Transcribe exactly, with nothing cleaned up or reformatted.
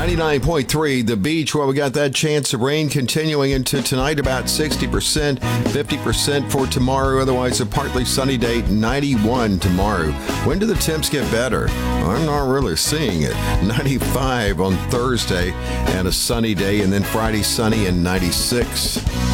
ninety-nine point three, The Beach, where we got that chance of rain continuing into tonight, about sixty percent, fifty percent for tomorrow. Otherwise, a partly sunny day, ninety-one tomorrow. When do the temps get better? I'm not really seeing it. ninety-five on Thursday and a sunny day, and then Friday sunny and ninety-six.